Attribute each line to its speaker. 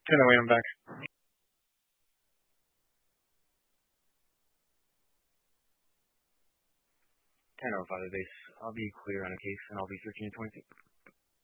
Speaker 1: Anyway, I'm back.
Speaker 2: 10-05 base. I'll be clear on a case, and I'll be 13 to 26.